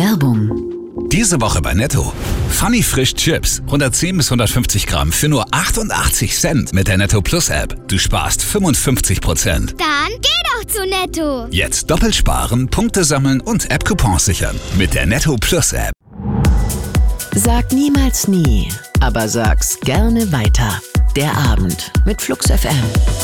Werbung. Diese Woche bei Netto. Funny Frisch Chips. 110 bis 150 Gramm für nur 88 Cent mit der Netto Plus App. Du sparst 55%. Dann geh doch zu Netto. Jetzt doppelt sparen, Punkte sammeln und App-Coupons sichern. Mit der Netto Plus App. Sag niemals nie, aber sag's gerne weiter. Der Abend mit Flux FM.